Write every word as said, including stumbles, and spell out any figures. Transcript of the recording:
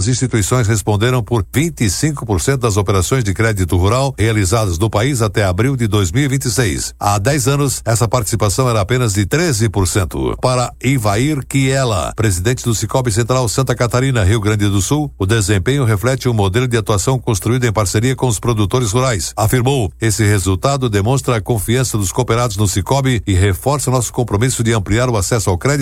As instituições responderam por vinte e cinco por cento das operações de crédito rural realizadas no país até abril de dois mil e vinte e seis. Há dez anos, essa participação era apenas de treze por cento. Para Ivair Kiela, presidente do Sicoob Central Santa Catarina, Rio Grande do Sul, o desempenho reflete um modelo de atuação construído em parceria com os produtores rurais. Afirmou, esse resultado demonstra a confiança dos cooperados no Sicoob e reforça nosso compromisso de ampliar o acesso ao crédito